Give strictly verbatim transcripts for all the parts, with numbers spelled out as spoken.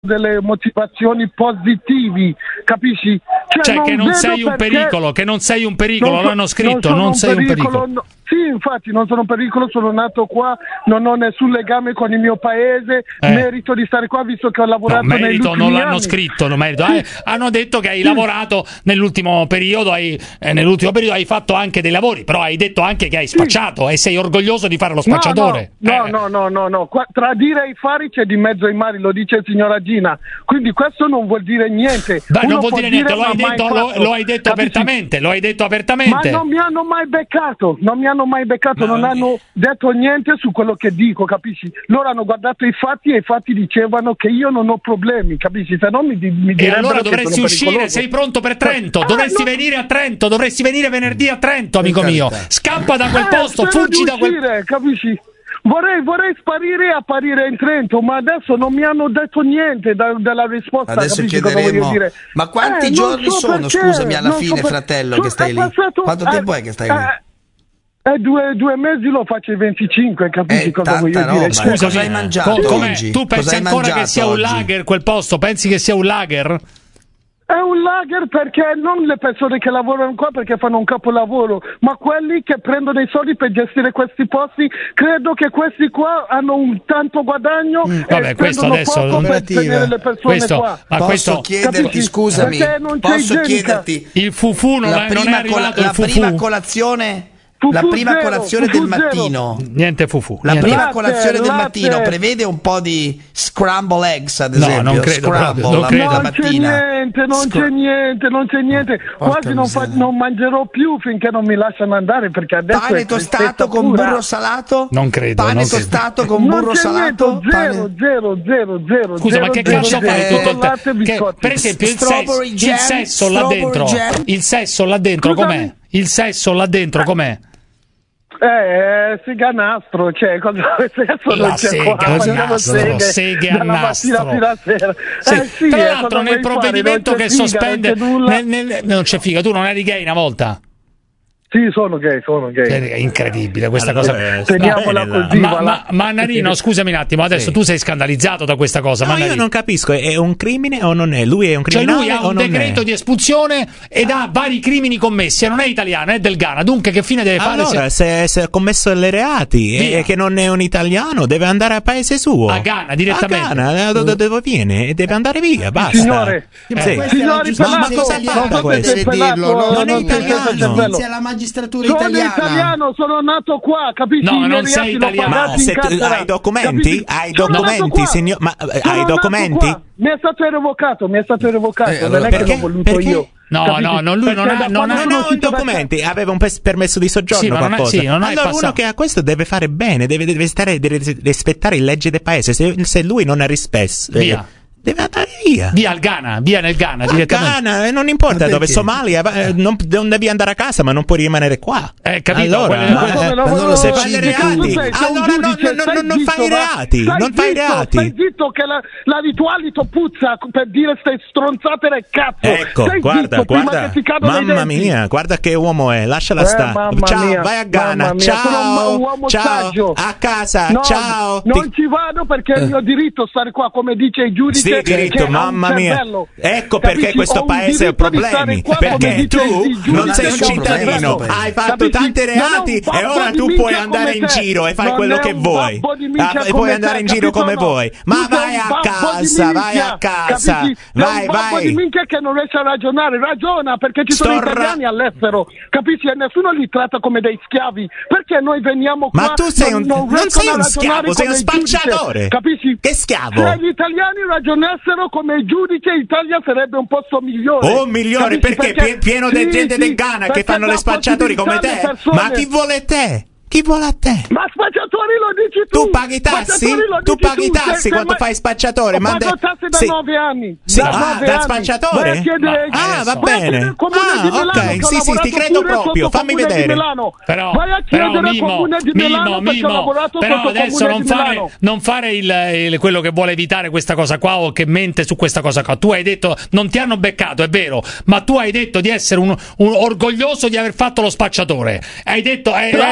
delle motivazioni positivi, capisci? Cioè, cioè non che non sei un perché... pericolo, che non sei un pericolo, non so, l'hanno scritto, non, non sei un pericolo. pericolo no. Sì, infatti non sono un pericolo, sono nato qua, non ho nessun legame con il mio paese, eh. merito di stare qua visto che ho lavorato no, merito, negli non l'hanno anni. scritto, non merito. Sì. Eh, hanno detto che hai sì. lavorato nell'ultimo periodo, hai, eh, nell'ultimo periodo hai fatto anche dei lavori, però hai detto anche che hai spacciato sì. e sei orgoglioso di fare lo spacciatore. No, eh. no, no, no, no, qua, tra dire e i fari c'è di mezzo ai mari, lo dice il signor Agina, quindi questo non vuol dire niente. Beh, Uno non vuol dire niente, lo hai detto, lo, lo hai detto capisci? apertamente, lo hai detto apertamente. Ma non mi hanno mai beccato, non mi hanno mai beccato, Ma non hanno detto niente su quello che dico, capisci? Loro hanno guardato i fatti e i fatti dicevano che io non ho problemi, capisci? Se no mi, mi E allora dovresti uscire, sei pronto per Trento, eh, dovresti no. venire a Trento, dovresti venire venerdì a Trento, amico mio. Scappa da quel eh, posto, fuggi da quel uscire, capisci? Vorrei, vorrei sparire e apparire in Trento, ma adesso non mi hanno detto niente da, della risposta. Adesso capisci cosa voglio dire? Ma quanti eh, giorni so sono, perché, scusami, alla fine, so per... fratello, so, che stai lì? Passato, Quanto eh, tempo è che stai eh, lì? Eh, due, due mesi lo faccio i venticinque, capisci eh, cosa voglio roba. dire? Scusa, cosa hai mangiato co- oggi? Tu pensi cosa hai ancora che sia oggi? un lager quel posto? Pensi che sia un lager? È un lager perché non le persone che lavorano qua perché fanno un capolavoro, ma quelli che prendono i soldi per gestire questi posti, credo che questi qua hanno un tanto guadagno mm, e vabbè, questo adesso poco per tenere le persone questo, qua. Ma posso questo, chiederti, capisci? scusami, posso chiederti il fufu non, la è, prima, non è arrivato cola- il la fufu? prima colazione Fufu La prima zero, colazione fufu del mattino. zero. Niente fufu. La niente. prima Latte, colazione del latte. mattino prevede un po' di scramble eggs, ad No, esempio. non credo Scramble proprio, non la, credo. la Non c'è mattina. niente, non Scra- c'è niente, non c'è niente. Porca Quasi non, fa, miseria. non mangerò più finché non mi lasciano andare perché adesso Pane è tostato tristezza con pura. burro salato? Non credo. Pane non credo. tostato con Non burro c'è salato? niente, zero, Pane- zero, zero, zero. Scusa, zero, ma che zero, cazzo zero, fai eh, tutto il latte e tempo? Che, biscotti. per esempio, il, Strawberry sesso, jam, il sesso là strawberry dentro, jam. il sesso là dentro Scusami? com'è? Il sesso là dentro com'è? Eh, eh, sega nastro, cioè cosa adesso La non c'è sega qua, a facciamo nastro, seghe seghe a dalla mattina nastro. fino a sera. Sì. Eh, sì, Tra eh, l'altro cosa nel vuoi provvedimento fare? che Non c'è figa, sospende non c'è nulla. nel, nel, non c'è figa, tu non eri gay una volta? Sì, sono gay, sono gay. È incredibile questa Allora, cosa. eh, Teniamola bene, così, Ma, va ma, là. Mannarino, scusami un attimo, adesso Sì. tu sei scandalizzato da questa cosa. No, Mannarino. io non capisco, è un crimine o non è? Lui è un Cioè criminale lui ha o un non decreto è? di espulsione ed ha vari crimini commessi e non è italiano, è del Ghana. Dunque che fine deve fare? Allora, se... se, se ha commesso le reati Via. e che non è un italiano, deve andare a paese suo. A Ghana, direttamente. A Ghana, da dove, dove viene? E deve andare via, basta. Signore, Sì. questa è Signori, la ma Pelato, cosa giustizia fa italiana. questo? siete Pelato, dirlo, non è non italiano. siete cervello. Giustizia alla magistratura Sono italiana. italiano, sono nato qua, capisci? No, I miei non sei reati l'ho italiano. Ma pagati in se tu- carcera, hai documenti? capisci? Hai Sono nato documenti, qua. signor- ma, eh, Sono hai nato documenti? qua. Mi è stato revocato, mi è stato revocato, Eh, allora, non è che perché? l'ho voluto Perché? io. No, capisci? no, no, lui non Perché ha- da non quando ha- Non sono ha uscito da documenti, aveva un pes- permesso di soggiorno, Sì, ma non è- qualcosa. sì, non hai allora passato. uno che ha questo deve fare bene, deve, deve stare, deve rispettare le leggi del paese. Se, se lui non ha rispetto, Via. deve andare via. Via al Ghana, via nel Ghana, A direttamente. Ghana, eh, non importa Ma dove, perché? Somalia, eh, non, non devi andare a casa, ma non puoi rimanere qua. Eh, capito? Allora, Quelle- ma- quelle- eh, Ma non lo se so, fai i che reati, cazzo sei? Sei un allora non, giudice, non- stai non- non zitto, fai i va. reati, Stai non fai i zitto, reati. Stai zitto che la, la ritualito puzza per dire ste stronzate del cazzo. Ecco, Stai guarda, zitto prima guarda, che ti cadono i mamma denti. mia, guarda che uomo è, lasciala Eh, stare. mamma Ciao, mia, vai a Ghana, mamma mia, sono un- ciao, un uomo ciao, saggio. a casa, No, ciao. non Ti- ci vado perché è il mio diritto stare qua, come dice il giudice. Sì, diritto, che ha un mamma mia. cervello. Ecco Capisci? perché questo Ho un paese ha diritto di stare problemi. qua, come Perché dice tu il giudice non sei un che ha cittadino, cervello. hai fatto Capisci? tanti Non è un reati e babbo ora di tu puoi minchia andare come in te. giro e fai Non quello è che un vuoi. babbo di minchia Ah, e come puoi andare te, in giro capito come o no? vuoi. Ma Tu sei vai un a babbo di casa, vai minchia, a casa. capisci? Sei Vai, un babbo di vai. minchia che non riesce a ragionare, ragiona perché ci sono Sto ra- italiani all'estero, capisci? E nessuno li tratta come dei schiavi. Perché noi veniamo qua? Ma tu sei un- non riescono sei a un ragionare schiavo, sei come un il giudice, spacciatore. capisci? Che schiavo? Se gli italiani ragionassero come il giudice, l'Italia sarebbe un posto migliore. Oh, migliore, Capisci? perché, pie- pieno di sì, gente sì, del Ghana che perché fanno le dà spacciatori come possibilità te. alle persone. Ma chi vuole te? Chi vuole a te? Ma spacciatori lo dici tu! Tu paghi i tassi? Spacciatori lo Tu dici paghi i tu, tassi se- se quando mai- fai spacciatore? Ho Ma pagato de- tasse da sì. nove anni. Sì, da ah, nove da anni. spacciatore? Vai a chiedere- Ah, va vai a bene. chiedere al Comune Ah, di Milano, ok, che ho sì, sì, ti lavorato credo pure proprio, sotto fammi Comune di vedere. Milano. Però, Vai a però chiedere al Mimo, Comune di Milano Mimo, perché ho Mimo, lavorato però sotto adesso Comune non di fare, Milano. non fare il, il- quello che vuole evitare questa cosa qua o che mente su questa cosa qua. Tu hai detto, non ti hanno beccato, è vero, ma tu hai detto di essere un, un orgoglioso di aver fatto lo spacciatore. Hai detto, eh, Tra adesso- dire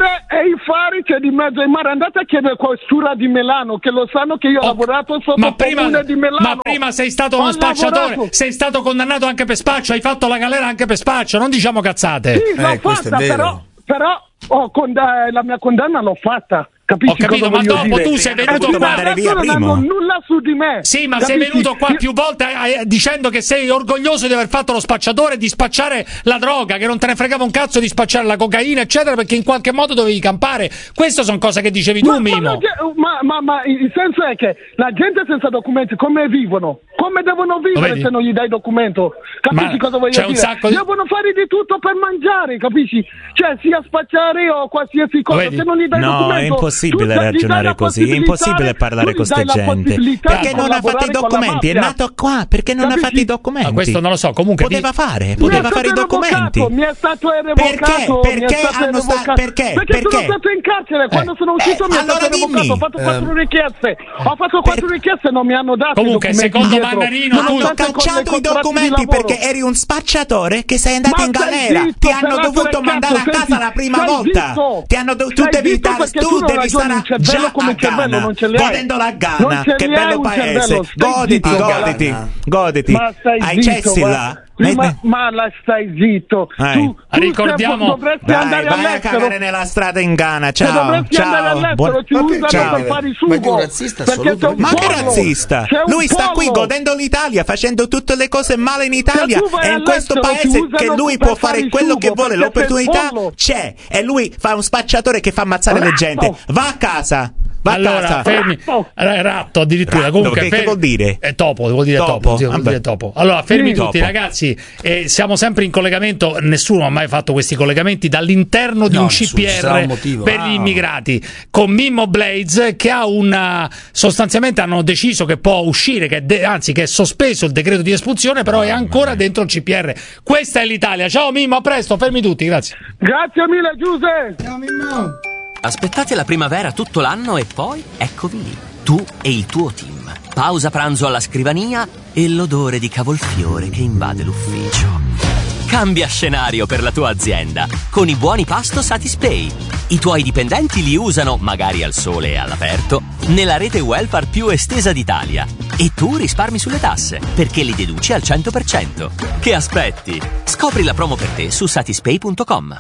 mare e i fari c'è di mezzo ai mare. Andate a chiedere questura di Milano, che lo sanno che io ho Oh, lavorato sotto ma il prima, comune di Milano. ma prima sei stato uno Ho spacciatore, lavorato. sei stato condannato anche per spaccio, hai fatto la galera anche per spaccio, non diciamo cazzate. Sì, l'ho Eh, questo è fatta, vero. però, però ho conda- la mia condanna l'ho fatta. Capisci Ho capito, cosa ma voglio dopo dire? tu sei venuto E fino qua- adesso via non primo. hanno nulla su di me. Sì, ma Capisci? sei venuto qua più volte eh, dicendo che sei orgoglioso di aver fatto lo spacciatore, di spacciare la droga, che non te ne fregava un cazzo di spacciare la cocaina, eccetera, perché in qualche modo dovevi campare. Queste sono cose che dicevi tu, Ma, ma, Mimo. la ge- ma, ma, ma il senso è che la gente senza documenti come vivono? Come devono vivere vedi? se non gli dai documento? Capisci Ma cosa voglio c'è un dire? sacco di- Devono fare di tutto per mangiare, capisci? Cioè sia spacciare o qualsiasi cosa, vedi? se non gli dai No, documento è impossibile tu gli dai ragionare la così, è impossibile possibilità- parlare tu con gli dai queste la gente. possibilità Perché di non ha fatto i collaborare con la documenti? È mafia. nato qua, perché non ha Capisci? fatto i documenti? Ma questo non lo so, comunque poteva di- fare, Mi è poteva stato fare i documenti. revocato, mi è stato revocato. Perché? mi è Perché stato hanno sta- revocato. perché? Perché sono Perché? stato in carcere, quando Eh. sono uscito Eh, mi è allora stato revocato, dimmi. ho fatto quattro Ehm. richieste, ho fatto quattro Per- richieste e non mi hanno dato Comunque, i documenti secondo dietro. Mannarino, tu- Hanno Nonostante con cacciato dei i contratti di documenti lavoro. perché eri un spacciatore che sei andato Ma in stai galera. zitto, Ti hanno per dovuto cazzo, mandare a stai casa la zitto, prima stai volta. zitto. Ti hanno do- tu Stai devi zitto stare, perché tu tu non devi ragioni stare il cervello già come a il cervello, Ghana, non ce li hai. godendo la Non Ghana. ce Che li hai bello un paese. cervello, stai Goditi, zitto, goditi, Ghana. goditi. Ma stai Hai zitto, cessi va. là? Prima- Eh, ma la stai zitto. Eh. Tu, tu Ricordiamo- se- dovresti Dai, andare vai a all'estero. cagare nella strada in Ghana. Se Ciao, dovresti andare ciao. all'estero, Buon- ci Ma usano ciao. per fare il Ma è sugo. un razzista Perché assoluto. sei un Ma che pollo. razzista? Sei un Lui sta qui pollo. godendo l'Italia, facendo tutte le cose male in Italia. tu vai E in questo all'estero, ti paese usano che lui per può fare fare il quello sugo, che vuole, perché sei l'opportunità pollo. c'è. E lui fa un spacciatore che fa ammazzare le Ratto. gente. Va a casa. Va a Allora, casa. fermi. Ratto. Eh, Ratto addirittura. Ratto, Comunque, che- che fermi- vuol dire? È topo, vuol dire Topo, topo. sì, vuol vabbè. dire topo. Allora, fermi Sì. tutti, Topo. ragazzi. Eh, siamo sempre in collegamento. Nessuno ha mai fatto questi collegamenti dall'interno di No, un nessuno, C P ci sarà un R motivo. per Ah. gli immigrati con Mimmo Blades, che ha una. Sostanzialmente hanno deciso che può uscire, che è de- anzi, che è sospeso il decreto di espulsione, però è ancora dentro il C P R. Questa è l'Italia. Ciao Mimmo, a presto, fermi tutti, grazie. Grazie mille, Giuseppe. Aspettate la primavera tutto l'anno e poi eccovi lì, tu e il tuo team. Pausa pranzo alla scrivania e l'odore di cavolfiore che invade l'ufficio. Cambia scenario per la tua azienda con i buoni pasto Satispay. I tuoi dipendenti li usano, magari al sole e all'aperto, nella rete welfare più estesa d'Italia. E tu risparmi sulle tasse, perché li deduci al cento per cento. Che aspetti? Scopri la promo per te su satispay punto com.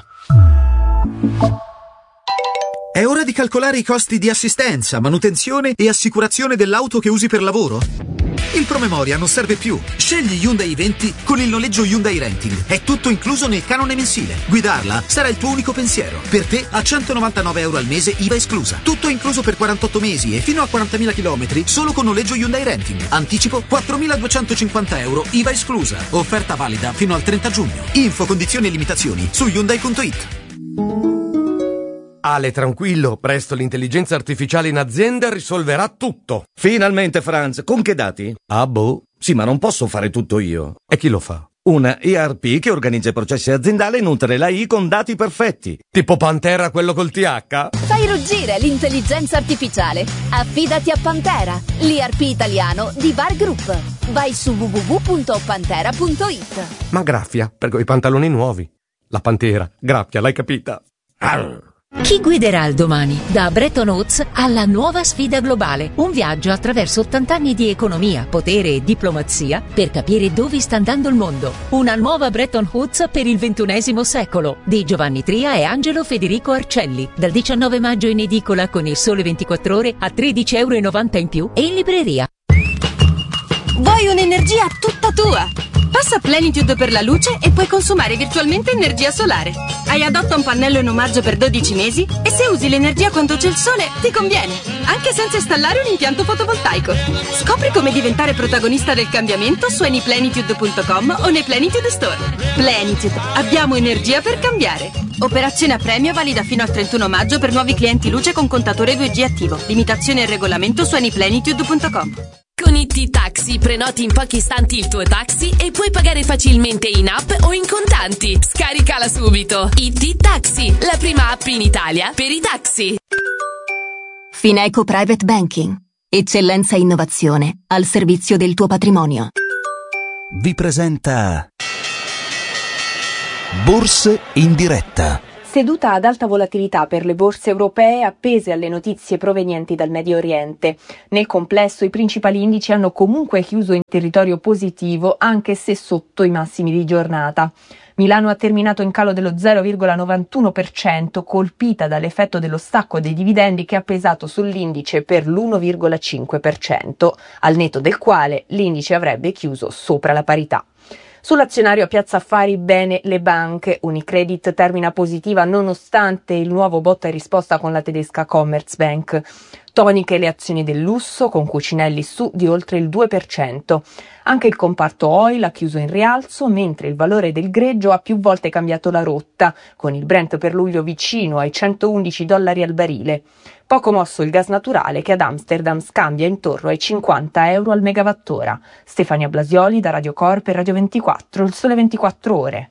È ora di calcolare i costi di assistenza, manutenzione e assicurazione dell'auto che usi per lavoro? Il promemoria non serve più. Scegli Hyundai venti con il noleggio Hyundai Renting. È tutto incluso nel canone mensile. Guidarla sarà il tuo unico pensiero. Per te a centonovantanove euro al mese I V A esclusa. Tutto incluso per quarantotto mesi e fino a quarantamila chilometri solo con noleggio Hyundai Renting. Anticipo quattromiladuecentocinquanta euro I V A esclusa. Offerta valida fino al trenta giugno. Info, condizioni e limitazioni su Hyundai punto it. Ale, tranquillo, presto l'intelligenza artificiale in azienda risolverà tutto. Finalmente, Franz, con che dati? Ah, boh. Sì, ma non posso fare tutto io. E chi lo fa? Una E R P che organizza i processi aziendali e nutre l'A I con dati perfetti. Tipo Pantera, quello col T H? Fai ruggire l'intelligenza artificiale. Affidati a Pantera, l'I R P italiano di Bar Group. Vai su w w w punto pantera punto it. Ma graffia, per quei pantaloni nuovi. La Pantera, graffia, l'hai capita? Arr. Chi guiderà il domani? Da Bretton Woods alla nuova sfida globale. Un viaggio attraverso ottanta anni di economia, potere e diplomazia per capire dove sta andando il mondo. Una nuova Bretton Woods per il ventunesimo secolo di Giovanni Tria e Angelo Federico Arcelli. Dal diciannove maggio in edicola con Il Sole ventiquattro Ore a tredici euro e novanta in più e in libreria. Vuoi un'energia tutta tua? Passa Plenitude per la luce e puoi consumare virtualmente energia solare. Hai adotta un pannello in omaggio per dodici mesi e se usi l'energia quando c'è il sole ti conviene, anche senza installare un impianto fotovoltaico. Scopri come diventare protagonista del cambiamento su anyplenitude punto com o nei Plenitude Store. Plenitude, abbiamo energia per cambiare. Operazione a premio valida fino al trentuno maggio per nuovi clienti luce con contatore due G attivo. Limitazioni e regolamento su anyplenitude punto com. Con i T-Taxi prenoti in pochi istanti il tuo taxi e puoi pagare facilmente in app o in contanti. Scaricala subito. I T-Taxi, la prima app in Italia per i taxi. Fineco Private Banking. Eccellenza e innovazione al servizio del tuo patrimonio. Vi presenta Borse in diretta. Seduta ad alta volatilità per le borse europee appese alle notizie provenienti dal Medio Oriente. Nel complesso i principali indici hanno comunque chiuso in territorio positivo, anche se sotto i massimi di giornata. Milano ha terminato in calo dello zero virgola novantuno per cento, colpita dall'effetto dello stacco dei dividendi che ha pesato sull'indice per l'uno virgola cinque per cento, al netto del quale l'indice avrebbe chiuso sopra la parità. Sull'azionario a Piazza Affari bene le banche. Unicredit termina positiva nonostante il nuovo botta e risposta con la tedesca Commerzbank. Toniche le azioni del lusso, con Cucinelli su di oltre il due per cento. Anche il comparto oil ha chiuso in rialzo, mentre il valore del greggio ha più volte cambiato la rotta, con il Brent per luglio vicino ai centoundici dollari al barile. Poco mosso il gas naturale, che ad Amsterdam scambia intorno ai cinquanta euro al megawattora. Stefania Blasioli da Radio Corp e Radio ventiquattro, il Sole ventiquattro Ore.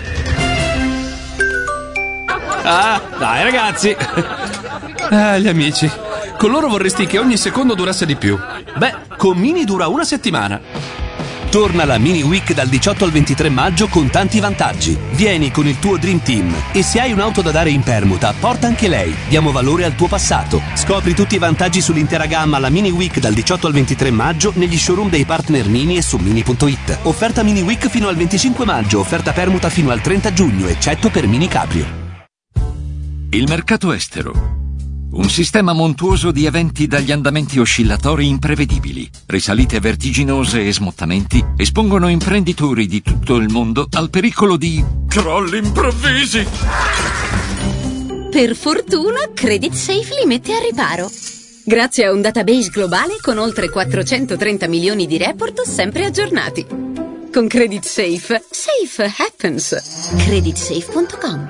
Ah, dai ragazzi! Ah, gli amici. Con loro vorresti che ogni secondo durasse di più. Beh, con Mini dura una settimana. Torna la Mini Week dal diciotto al ventitré maggio con tanti vantaggi. Vieni con il tuo Dream Team e se hai un'auto da dare in permuta, porta anche lei. Diamo valore al tuo passato. Scopri tutti i vantaggi sull'intera gamma alla Mini Week dal diciotto al ventitré maggio negli showroom dei partner Mini e su mini punto it. Offerta Mini Week fino al venticinque maggio, offerta permuta fino al trenta giugno, eccetto per Mini Cabrio. Il mercato estero. Un sistema montuoso di eventi dagli andamenti oscillatori imprevedibili, risalite vertiginose e smottamenti espongono imprenditori di tutto il mondo al pericolo di crolli improvvisi. Per fortuna, Credit Safe li mette a riparo. Grazie a un database globale con oltre quattrocentotrenta milioni di report sempre aggiornati. Con Credit Safe, safe happens. credit safe punto com.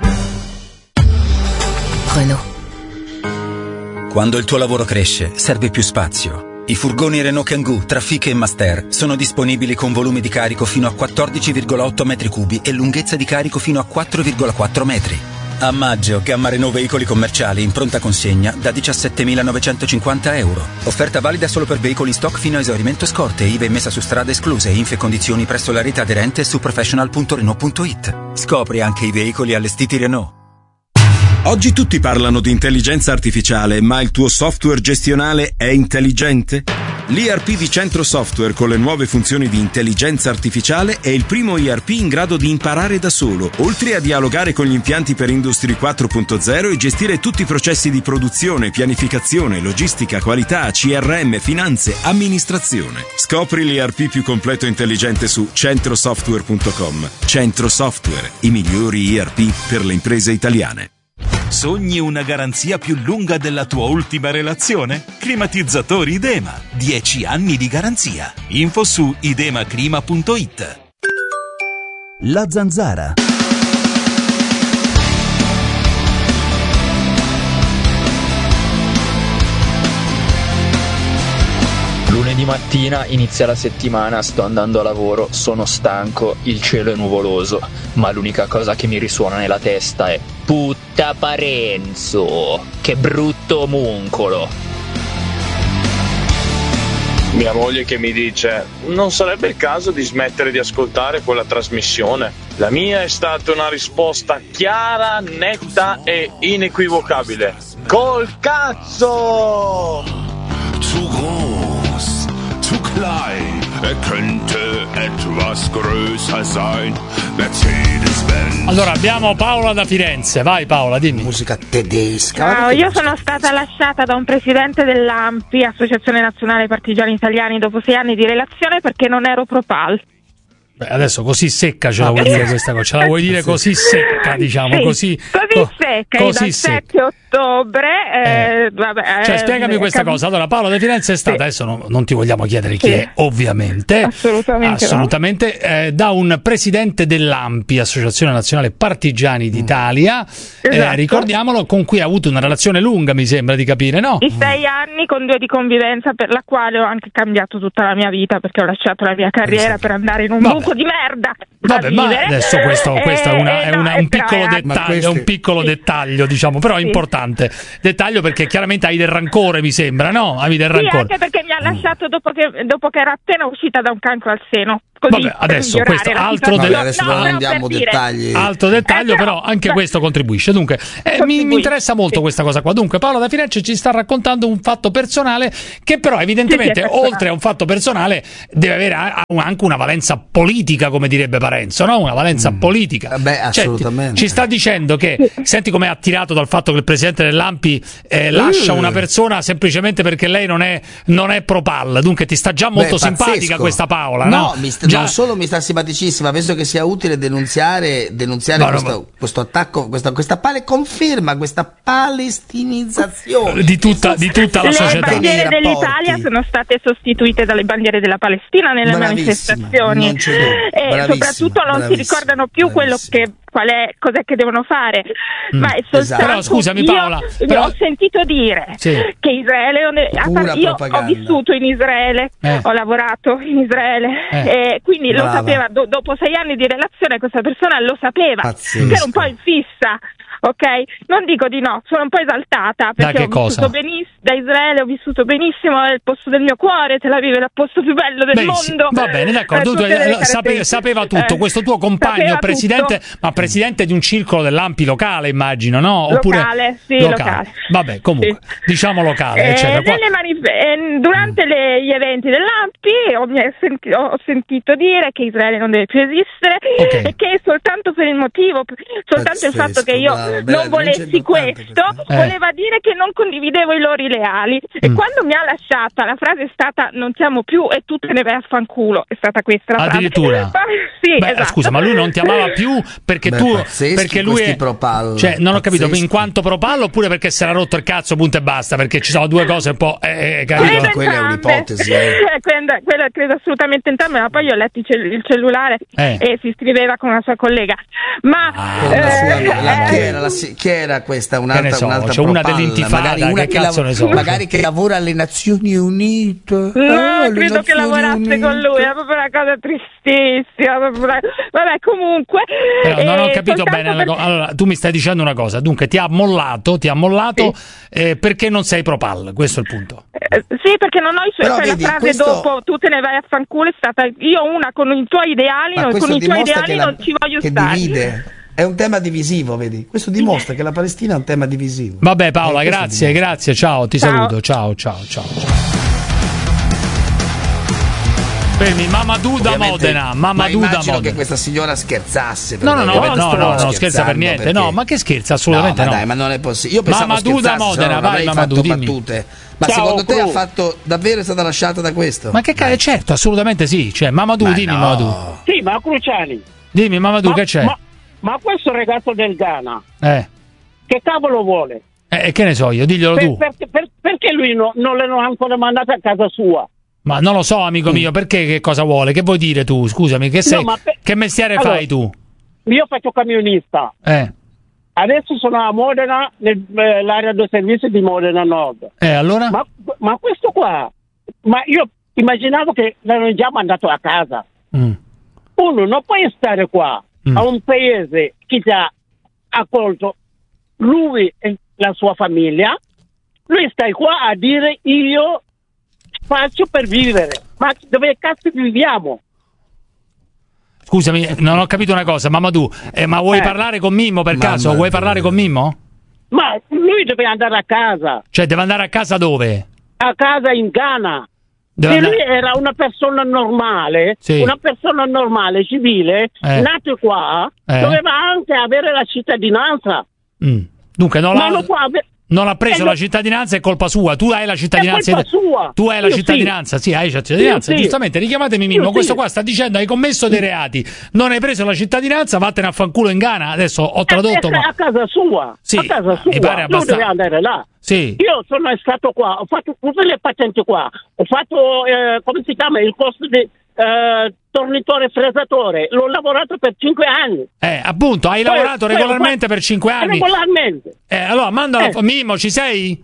Renault. Quando il tuo lavoro cresce, serve più spazio. I furgoni Renault Kangoo, Trafic e Master sono disponibili con volumi di carico fino a quattordici virgola otto metri cubi e lunghezza di carico fino a quattro virgola quattro metri. A maggio, gamma Renault veicoli commerciali in pronta consegna da diciassettemilanovecentocinquanta euro. Offerta valida solo per veicoli in stock fino a esaurimento scorte, I V A e messa su strada escluse, info e condizioni presso la rete aderente su professional punto renault punto it. Scopri anche i veicoli allestiti Renault. Oggi tutti parlano di intelligenza artificiale, ma il tuo software gestionale è intelligente? L'E R P di Centro Software con le nuove funzioni di intelligenza artificiale è il primo E R P in grado di imparare da solo, oltre a dialogare con gli impianti per Industry quattro punto zero e gestire tutti i processi di produzione, pianificazione, logistica, qualità, C R M, finanze, amministrazione. Scopri l'E R P più completo e intelligente su centrosoftware punto com. Centro Software, i migliori E R P per le imprese italiane. Sogni una garanzia più lunga della tua ultima relazione? Climatizzatori Idema. dieci anni di garanzia. Info su idemaclima punto it. La Zanzara. Lunedì mattina inizia la settimana, sto andando a lavoro, sono stanco, il cielo è nuvoloso, ma l'unica cosa che mi risuona nella testa è Putta Parenzo, che brutto omuncolo. Mia moglie che mi dice: non sarebbe il caso di smettere di ascoltare quella trasmissione? La mia è stata una risposta chiara, netta e inequivocabile: col cazzo! Zu groß, zu klein, er könnte etwas größer sein. Mercedes-Benz. Allora abbiamo Paola da Firenze, vai Paola, dimmi. Musica tedesca. Ciao, io sono stata lasciata da un presidente dell'A M P I, Associazione Nazionale Partigiani Italiani, dopo sei anni di relazione perché non ero pro-Pal. Beh, adesso così secca ce la vuoi dire questa cosa? Ce la vuoi dire così secca, diciamo, sì, così così co- secca, così dal secca. sette ottobre eh, vabbè, Cioè, eh, spiegami questa cap- cosa. Allora, Paola De Firenze è stata, sì. adesso non, non ti vogliamo chiedere chi sì. è, ovviamente. Assolutamente. Assolutamente. No. Eh, da un presidente dell'A M P I, Associazione Nazionale Partigiani d'Italia, esatto. eh, ricordiamolo, con cui ha avuto una relazione lunga, mi sembra di capire, no? I sei anni con due di convivenza, per la quale ho anche cambiato tutta la mia vita, perché ho lasciato la mia carriera per andare in un Vabbè. buco di merda. Vabbè, ma adesso questo, questo è, una, eh, è, una, no, è un piccolo è dettaglio, queste... è un piccolo sì. dettaglio, diciamo, però è sì. importante. Dettaglio perché chiaramente hai del rancore, mi sembra, no? Hai del Sì, rancore. anche perché mi ha lasciato dopo che, dopo che era appena uscita da un cancro al seno. così. Vabbè, adesso per questo migliorare la altro, situazione. de- adesso No, non però andiamo per dire- dettagli. altro dettaglio, Eh, però- però anche beh. questo contribuisce. Dunque, eh, mi, mi interessa molto questa cosa qua. Dunque, Paola da Firenze ci sta raccontando un fatto personale che però evidentemente, Sì, sì, è personale. oltre a un fatto personale, deve avere a- anche una valenza politica, come direbbe Parenzo, no? Una valenza politica. Beh, Cioè, ti- assolutamente. ci sta dicendo che, senti com'è attirato dal fatto che il presidente dell'A M P I eh, lascia Mm. una persona semplicemente perché lei non è, non è pro Pal. Dunque ti sta già molto Beh, simpatica pazzesco. questa Paola, no? no? mi sta- Già- non solo mi sta simpaticissima, penso che sia utile denunziare, denunziare No, no, questo, questo attacco, questa, questa pale conferma, questa palestinizzazione di tutta, di tutta la Le società. bandiere I rapporti. dell'Italia sono state sostituite dalle bandiere della Palestina nelle Bravissima, manifestazioni non c'è dubbio. e Bravissima, soprattutto non si bravissima, ricordano più quello che qual è, cos'è che devono fare. Mm, Ma è esatto. soltanto Però, scusami, io, Paola, io però- ho sentito dire Sì. che Israele non è- a Pura par- io ho propaganda. vissuto in Israele, Eh. ho lavorato in Israele Eh. e quindi lo Brava. sapeva do- dopo sei anni di relazione questa persona lo sapeva Pazzesco. che era un po' in fissa. Ok, non dico di no, sono un po' esaltata perché che ho cosa? vissuto benissimo da Israele, ho vissuto benissimo, è il posto del mio cuore, Tel Aviv è il posto più bello del Beh, sì, mondo. va bene, d'accordo. Eh, Tu- tutte le sape- caratteristiche. sapeva tutto. Eh, Questo tuo compagno, sapeva presidente, tutto. ma presidente di un circolo dell'A M P I locale, immagino, no? Oppure Locale, sì, locale. Vabbè, comunque, diciamo locale, Eh, eccetera. Qua- nelle manif- eh, durante le- gli eventi dell'A M P I ho, mi è senti- ho sentito dire che Israele non deve più esistere Ok. e che soltanto per il motivo, soltanto il Pazzesco, fatto che io bravo, bella non denuncia volessi importante questo, Eh. voleva dire che non condividevo i loro ideali. E Mm. quando mi ha lasciata la frase è stata non siamo più e tu te ne vai a fanculo, è stata questa la Addirittura. frase. Sì, Beh, esatto. scusa, ma lui non ti amava più perché Beh, tu pazzeschi perché lui questi è pro-Pal, cioè non ho capito pazzeschi. in quanto pro Pal oppure perché si era rotto il cazzo punto e basta, perché ci sono due cose un po' eh, eh, capito? Credo quella è entrambe. un'ipotesi, eh. quella, quella credo assolutamente entrambe, ma poi io ho letto il, cell- il cellulare Eh. e si scriveva con una sua collega. Ma Con la sua- eh, la- eh, chi, era la, chi era questa? Un'altra, Che ne so, un'altra c'è una pro-Pal, dell'intifada, magari una che che, cazzo lav- ne so. magari che lavora alle Nazioni Unite. No, Ah, alle credo che Nazioni lavorasse Unite. con lui, è proprio una cosa tristissima. proprio una- Vabbè, comunque. Però non ho eh, capito soltanto bene la per- co- allora tu mi stai dicendo una cosa, dunque ti ha mollato, ti ha mollato eh, perché non sei pro Pal, questo è il punto. Eh, sì, perché non ho i suoi, Però cioè, vedi, la frase questo- dopo tu te ne vai a fanculo è stata io una con i tuoi ideali, Ma non- questo con i tuoi dimostra ideali che, la- non ci voglio che stare. divide. È un tema divisivo, vedi? Questo dimostra che la Palestina è un tema divisivo. Vabbè Paola, Eh, questo grazie, dimostra. grazie, ciao, ti Ciao. saluto, ciao, ciao, ciao. ciao. Fermi, Mamadou da Ovviamente- Modena, ma Mamadou da immagino Modena. che questa signora scherzasse. No, no, no, perché- no, no, no, non scherza per scherzando, niente, perché- no, ma che scherza, assolutamente no. no. Ma dai, ma non è possibile. Io pensavo Mamadou da scherzasse, se no Modena, non vai, avrei Mamadou, fatto dimmi. battute. Ma Ciao, secondo te Cru. ha fatto davvero è stata lasciata da questo? Ma che cazzo, certo, assolutamente sì, cioè Mamadou, Ma dimmi no. Mamadou. Sì, ma Cruciani, Dimmi Mamadou ma, che c'è? ma, ma questo ragazzo del Ghana, Eh. che cavolo vuole? Eh, che ne so io, diglielo Per- tu. per- per- perché lui no- non l'hanno ancora mandato a casa sua? Ma non lo so, amico mio, perché che cosa vuole? Che vuoi dire tu? Scusami, che sei? No, ma per- Che mestiere Allora, fai tu? Io faccio camionista. Eh. Adesso sono a Modena, nell'area del servizio di Modena Nord. Eh, allora? Ma, ma questo qua, ma io immaginavo che l'hanno già mandato a casa. Mm. Uno non può stare qua Mm. a un paese che ti ha accolto lui e la sua famiglia. Lui sta qua a dire io faccio per vivere. Ma dove cazzo viviamo? Scusami, non ho capito una cosa, Mamadou, eh, ma vuoi Eh. parlare con Mimmo per Mamma caso? Vuoi mia. parlare con Mimmo? Ma lui deve andare a casa, Cioè, deve andare a casa dove? a casa in Ghana. Deve Se andare- lui era una persona normale, Sì. una persona normale, civile, Eh. nato qua, Eh. doveva anche avere la cittadinanza. Mm. Dunque, non Ma l'ha, non può avere... non ha preso Eh, la no. cittadinanza, è colpa sua. Tu hai la cittadinanza. È colpa sua. Tu hai la Io cittadinanza, sì, hai la cittadinanza. Io sì. Giustamente, richiamatemi Mimmo. Io Questo sì. qua sta dicendo hai commesso dei reati. Non hai preso la cittadinanza, vattene a fanculo in Ghana. Adesso ho tradotto, Eh, ma. a casa sua, Sì, a casa sua, mi pare lui abbastanza- deve andare là. Sì. Io sono stato qua, ho fatto tutte le patenti qua, ho fatto, eh, come si chiama, il corso di eh, tornitore fresatore, l'ho lavorato per cinque anni. Eh, appunto, hai Poi- lavorato poi ho regolarmente fatto- per cinque anni. Regolarmente. Eh, allora mandalo. Eh. Mimmo, ci sei?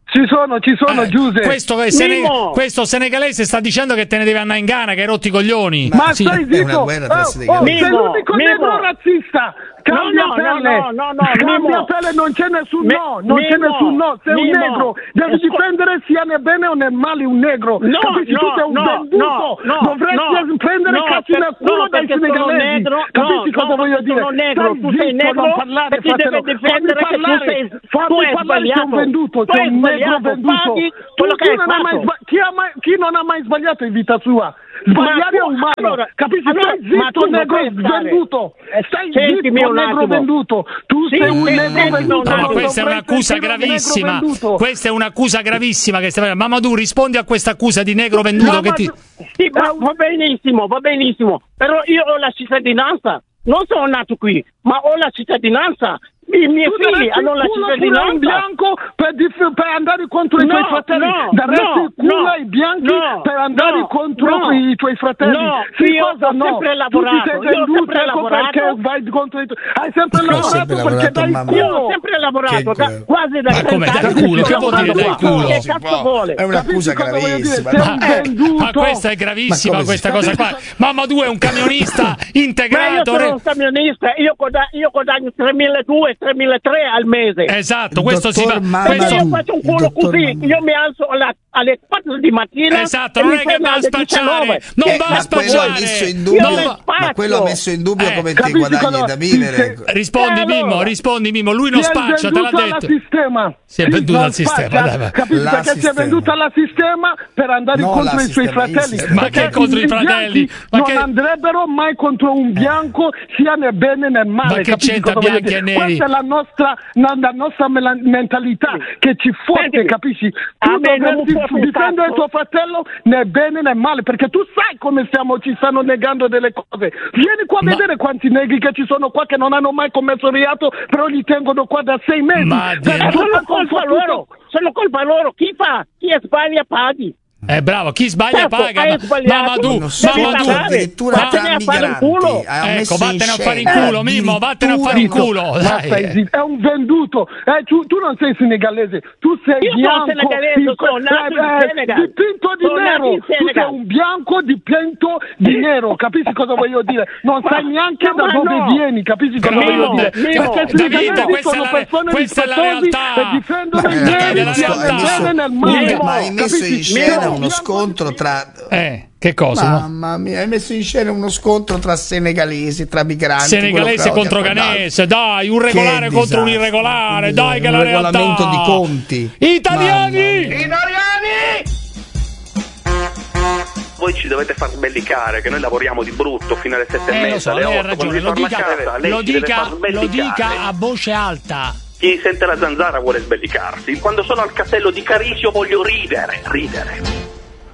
Ci sono, ci sono, eh, Giuse. Questo, è sene- questo senegalese sta dicendo che te ne devi andare in Ghana, che hai rotti i coglioni. Ma sì. stai zitto! Oh, oh, sei l'unico negro razzista! Cambia no, pelle! no, no, no, Cambia Mimo. pelle, non c'è nessun Mi- no! Non c'è Mimo, nessun no! Sei un Mimo. negro! Devi Ascol- difendere sia né bene o né male un negro! No, Capisci? no, Tu sei un no, venduto! no, no, Dovresti no, prendere no, cazzo per- nel culo no, dai perché sono senegalesi! negro, Capisci no, cosa no, voglio perché dire? sono negro, Stai tu sei zitto, negro, non parlare, e ti deve fratello! difendere Fammi che tu parlare! sei- Fammi tu hai parlare, sei un sbagliato. venduto! Tu Sei hai un negro sbagliato, venduto! paghi Tu quello che chi hai non ha mai fatto. sba- chi ha mai- chi non ha mai sbagliato in vita sua? Sbagliare è Ma tu- umano, allora- capisci? allora- Stai zitto, ma tu non negro puoi stare- venduto. Stai Sentimi zitto, un negro attimo. venduto. Tu Sì, sei un sì, negro sentimi un venduto. No, ma non questa è dovresti un'accusa essere un negro gravissima. venduto. Questa è un'accusa gravissima che stai facendo. Mamadou, rispondi a questa accusa di negro venduto No, che ma ti. tu- sì, va, va benissimo, va benissimo, però io ho la cittadinanza, non sono nato qui, ma ho la cittadinanza. I miei Tu figli daresti hanno la il culo pure a un cittadinanza. bianco per, dif- per andare contro i No, tuoi fratelli. no, Daresti no, il culo no, ai bianchi no, per andare no, contro no. i tuoi fratelli. No, sì, io cosa ho no? sempre Tu lavorato, ti sei io ho venduto, sempre ecco lavorato. perché vai contro i tuoi... Hai sempre Perché ho lavorato sempre perché lavorato, dai mamma. Io ho culo. sempre lavorato, Che da, culo? quasi da Ma come, trenta dai anni. culo? Che vuol dire dai culo? Che cazzo vuole? È un'accusa Capisci cosa voglio dire? gravissima. Sei un Ma, venduto. ma questa è gravissima, Ma come questa si- cosa qua. Mamadou è un camionista Ma io integrato. sono re- un camionista, io guadagno, io guadagno tremiladuecento tremilatrecento al mese. Esatto, Il questo si fa. dottor Mamadou. Perché Questo... io faccio un Il culo dottor così, Mamadou. io mi alzo alla- alle quattro di mattina. Esatto, e non mi è che fermo va a alle spacciare, diciannove. non Che va a Ma cazzo quello ha spacciare. vuoi? messo in Io dubbio, le ma spaccio. quello ha messo in dubbio Eh, come te capisci guadagni cosa- da vivere. Rispondi Eh, allora. Mimmo, rispondi Mimmo, lui non Si è spaccia, te l'ha venduto alla detto. sistema. Si è Sì, venduto non al sistema, spaccia. dai, va. Capisci La perché si è sistema. venduto alla sistema per andare No, contro la i suoi sistema, il fratelli. sistema. Ma che Perché contro i i fratelli? bianchi Ma non che- andrebbero mai contro un bianco sia né bene né male. Ma che capisci c'entra cosa voglio bianchi dire? e neri? Questa è la nostra, la, la nostra mela- mentalità che ci fotte, Sentimi, capisci? Tu a me non mi dovresti fotte un difendere cazzo. tuo fratello né bene né male, perché tu sai come stiamo, ci stanno negando delle cose. Vieni qua a Ma- vedere quanti negri che ci sono qua che non hanno mai commesso reato, però li tengono qua da sei mesi. Ma Perché de- tu Sono sei colpa confuso. loro, sono colpa loro. Chi fa? Chi sbaglia paghi. Eh bravo, chi sbaglia Certo, paga. hai Ma- sbagliato. Mamadou, Non so, Devi Mamadou. pagare. addirittura Vattene tra a fare il migranti culo. ha Ecco, messo in vattene a fare in scena, culo, Mimmo, vattene a fare in addirittura- culo. Ma Dai. stai zitto, è un venduto. Eh, tu, tu non sei senegalese, tu sei Io sono bianco. senegalese, in- sono nato in eh, Senegal. dipinto di Sono nato nero. in Tu sei Senegal. un bianco dipinto di nero. Capisci cosa voglio dire? Non Ma- sai neanche ma da dove no. vieni. Capisci cosa Mimmo, voglio dire? Mimmo, Perché i Davide, senegalesi questa sono è la- persone questa è la rispettosi realtà. e difendono Ma i eh, neri la sia realtà. nel bene e nel male. Mimmo, ma hai messo in Capisci? scena Mimmo, uno bianco scontro tra Eh, che cosa? no? Mamma mia, hai messo in scena uno scontro tra senegalesi, tra migranti. Senegalese quello che contro ho detto, Ghanese, dai, un regolare Che contro un disastro, irregolare, che dai che è la un realtà. regolamento di conti. Italiani! Voi ci dovete far sbellicare che noi lavoriamo di brutto fino alle sette Eh, e lo mezza, so, alle lei ha otto. ragione, Quando lo ritorna a dica, casa, lei lo ci deve dica, far lo sbellicare. dica a voce alta. Chi sente la zanzara vuole sbellicarsi. Quando sono al castello di Carisio voglio ridere, ridere.